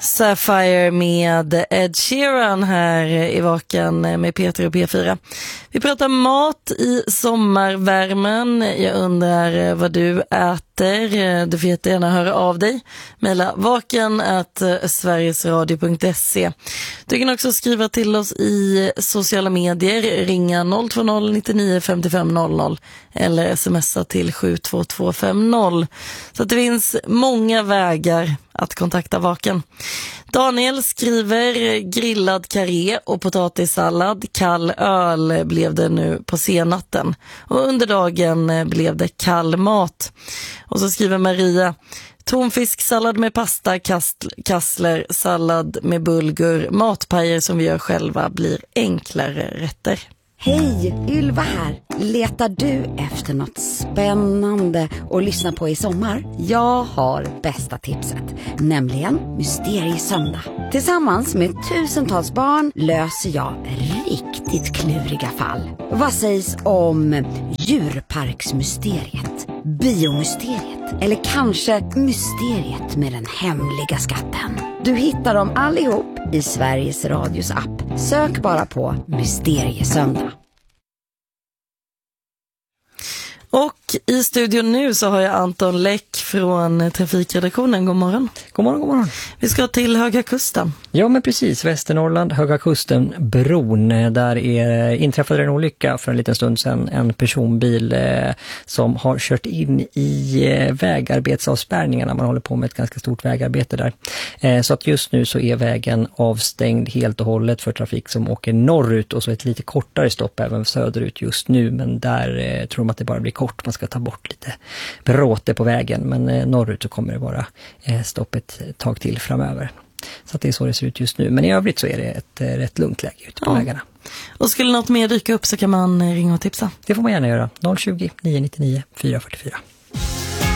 Sapphire med Ed Sheeran här i Vaken med Peter och P4. Vi pratar mat i sommarvärmen. Jag undrar vad du äter. Du får jättegärna höra av dig. Maila vaken@sverigesradio.se. Du kan också skriva till oss i sociala medier. Ringa 020 99 55 00 eller smsa till 72250. Så att det finns många vägar att kontakta Vaken. Daniel skriver grillad karré och potatissallad, kall öl blev det nu på senatten. Och under dagen blev det kall mat. Och så skriver Maria tonfisksallad med pasta, kassler, sallad med bulgur, matpajer som vi gör själva blir enklare rätter. Hej, Ylva här. Letar du efter något spännande att lyssna på i sommar? Jag har bästa tipset, nämligen Mysteriesöndag. Tillsammans med tusentals barn löser jag riktigt kluriga fall. Vad sägs om djurparksmysteriet, biomysteriet eller kanske mysteriet med den hemliga skatten? Du hittar dem allihop i Sveriges Radios app. Sök bara på Mysteriesöndag. Och i studion nu så har jag Anton Läck från Trafikredaktionen. God morgon. God morgon, god morgon. Vi ska till Höga Kusten. Ja, men precis. Västernorrland, Höga Kusten, bron. Där inträffade en olycka för en liten stund sedan. En personbil som har kört in i vägarbetsavspärrningarna. Man håller på med ett ganska stort vägarbete där. Så att just nu så är vägen avstängd helt och hållet för trafik som åker norrut. Och så ett lite kortare stopp även söderut just nu. Men där tror de att det bara blir kort. Man ska ta bort lite bråte på vägen. Men norrut så kommer det vara stopp ett tag till framöver. Så att det är så det ser ut just nu. Men i övrigt så är det ett rätt lugnt läge ute på vägarna. Och skulle något mer dyka upp så kan man ringa och tipsa. Det får man gärna göra. 020 999 444.